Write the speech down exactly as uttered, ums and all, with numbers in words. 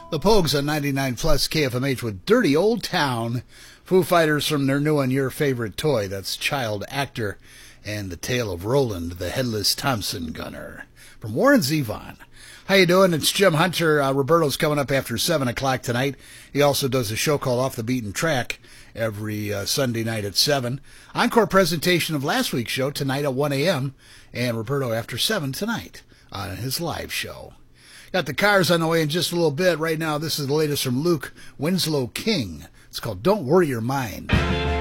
The Pogues on ninety-nine plus K F M H with Dirty Old Town. Foo Fighters from their new one, Your Favorite Toy. That's Child Actor. And The Tale of Roland, the Headless Thompson Gunner. From Warren Zevon. How you doing? It's Jim Hunter. Uh, Roberto's coming up after seven o'clock tonight. He also does a show called Off the Beaten Track every uh, Sunday night at seven. Encore presentation of last week's show tonight at one a.m. And Roberto after seven tonight on his live show. Got the cars on the way in just a little bit. Right now, this is the latest from Luke Winslow King. It's called Don't Worry Your Mind.